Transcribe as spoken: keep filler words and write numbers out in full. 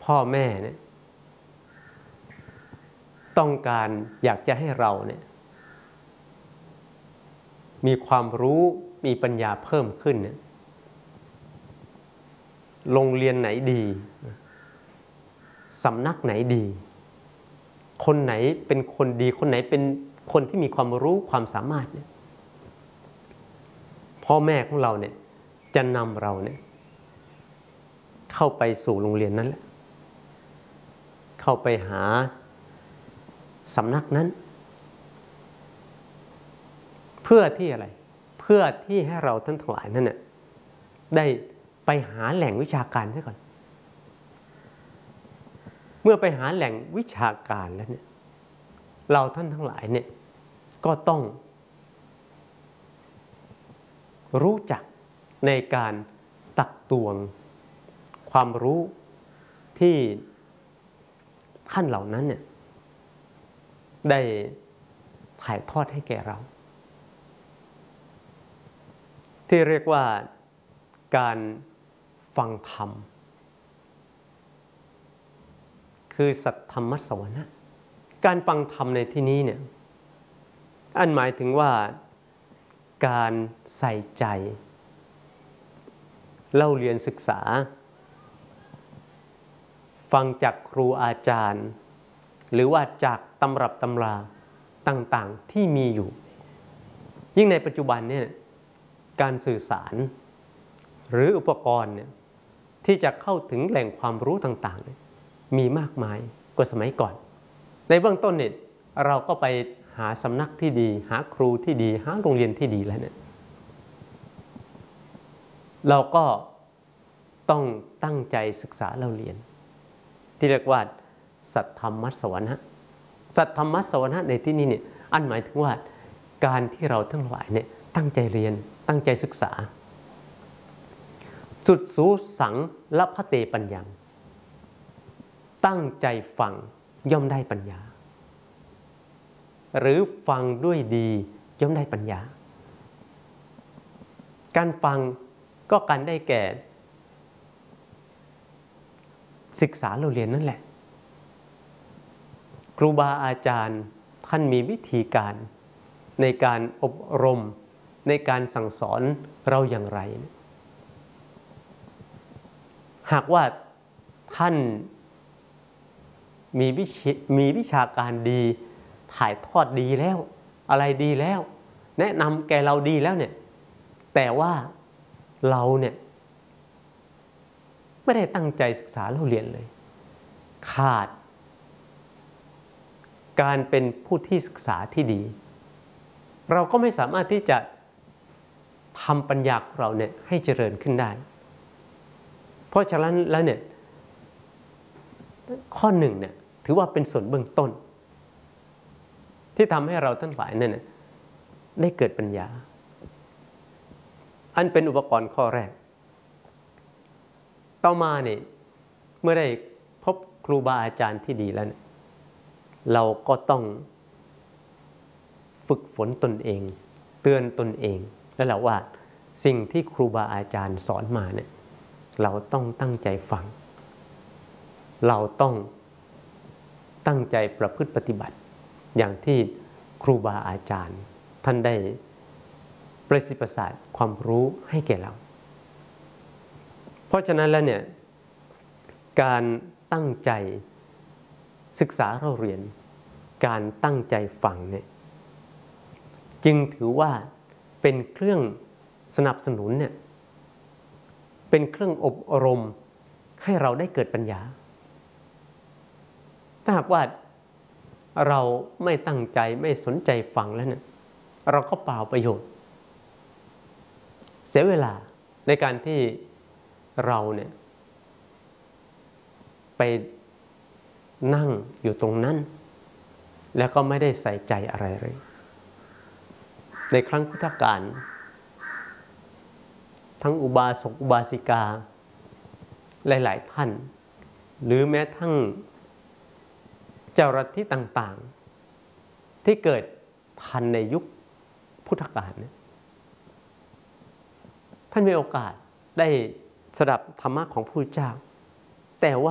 พ่อแม่เนี่ยต้องการอยากจะให้เราเนี่ยมีความรู้มีปัญญาเพิ่มขึ้นเนี่ยโรงเรียนไหนดีสำนักไหนดีคนไหนเป็นคนดีคนไหนเป็นคนที่มีความรู้ความสามารถเนี่ยพ่อแม่ของเราเนี่ยจะนำเราเนี่ยเข้าไปสู่โรงเรียนนั้นแหละเข้าไปหาสำนักนั้นเพื่อที่อะไรเพื่อที่ให้เราท่านทั้งหลายนั่นเนี่ยได้ไปหาแหล่งวิชาการซะก่อนเมื่อไปหาแหล่งวิชาการแล้วเนี่ยเราท่านทั้งหลายเนี่ยก็ต้องรู้จักในการตักตวงความรู้ที่ท่านเหล่านั้นเนี่ยได้ถ่ายทอดให้แก่เราที่เรียกว่าการฟังธรรมคือสัทธรรมสวนะการฟังธรรมในที่นี้เนี่ยอันหมายถึงว่าการใส่ใจเล่าเรียนศึกษาฟังจากครูอาจารย์หรือว่าจากตำรับตำราต่างๆที่มีอยู่ยิ่งในปัจจุบันเนี่ยการสื่อสารหรืออุปกรณ์เนี่ยที่จะเข้าถึงแหล่งความรู้ต่างๆเนี่ยมีมากมายกว่าสมัยก่อนในเบื้องต้นเนี่ยเราก็ไปหาสำนักที่ดีหาครูที่ดีหาโรงเรียนที่ดีแล้วเนี่ยเราก็ต้องตั้งใจศึกษาเราเรียนที่เรียกว่าสัทธรรมสวนะสัทธรรมสวนะในที่นี้เนี่ยอันหมายถึงว่าการที่เราทั้งหลายเนี่ยตั้งใจเรียนตั้งใจศึกษาสุดสูสังละพะเตปัญญังตั้งใจฟังย่อมได้ปัญญาหรือฟังด้วยดีย่อมได้ปัญญาการฟังก็การได้แก่ศึกษาเราเรียนนั่นแหละครูบาอาจารย์ท่านมีวิธีการในการอบรมในการสั่งสอนเราอย่างไรหากว่าท่านมีวิชมีวิชาการดีถ่ายทอดดีแล้วอะไรดีแล้วแนะนำแก่เราดีแล้วเนี่ยแต่ว่าเราเนี่ยไม่ได้ตั้งใจศึกษาเราเรียนเลยขาดการเป็นผู้ที่ศึกษาที่ดีเราก็ไม่สามารถที่จะทำปัญญาของเราเนี่ยให้เจริญขึ้นได้เพราะฉะนั้นแล้วเนี่ยข้อหนึ่งเนี่ยถือว่าเป็นส่วนเบื้องต้นที่ทำให้เราทั้งหลายเนี่ยได้เกิดปัญญาอันเป็นอุปกรณ์ข้อแรกต่อมาเนี่ยเมื่อได้พบครูบาอาจารย์ที่ดีแล้วเนี่ยเราก็ต้องฝึกฝนตนเองเตือนตนเองแล้วเราว่าสิ่งที่ครูบาอาจารย์สอนมาเนี่ยเราต้องตั้งใจฟังเราต้องตั้งใจประพฤติปฏิบัติอย่างที่ครูบาอาจารย์ท่านได้ประสิทธิ์ประสาทความรู้ให้แก่เราเพราะฉะนั้นแล้วเนี่ยการตั้งใจศึกษาเราเรียนการตั้งใจฟังเนี่ยจึงถือว่าเป็นเครื่องสนับสนุนเนี่ยเป็นเครื่องอบรมให้เราได้เกิดปัญญาถ้าหากว่าเราไม่ตั้งใจไม่สนใจฟังแล้วเนี่ยเราก็เปล่าประโยชน์เสียเวลาในการที่เราเนี่ยไปนั่งอยู่ตรงนั้นแล้วก็ไม่ได้ใส่ใจอะไรเลยในครั้งพุทธกาลทั้งอุบาสกอุบาสิกาหลายๆท่านหรือแม้ทั้งเจ้ารัฐที่ต่างๆที่เกิดทันในยุคพุทธกาลเนี่ยท่านมีโอกาสได้สดับธรรมะของพระพุทธเจ้าแต่ว่า